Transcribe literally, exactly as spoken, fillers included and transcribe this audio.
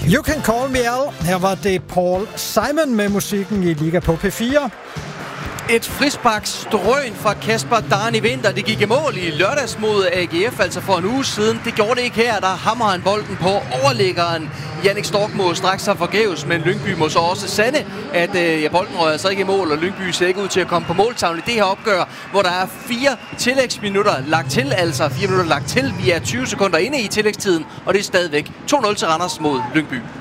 You Can Call Me Al. Her var det Paul Simon med musikken i Liga på P fire. Et frisparksdrøn fra Kasper Darni Winther. Det gik i mål i lørdags mod A G F, altså for en uge siden. Det gjorde det ikke her. Der hammer han bolden på overliggeren. Jannik Stork må straks sig forgæves, men Lyngby må så også sande, at øh, ja, bolden rører altså ikke i mål, og Lyngby ser ikke ud til at komme på måltavlen i det her opgør, hvor der er fire tillægsminutter lagt til, altså fire minutter lagt til. Vi er tyve sekunder inde i tillægstiden, og det er stadigvæk to nul til Randers mod Lyngby.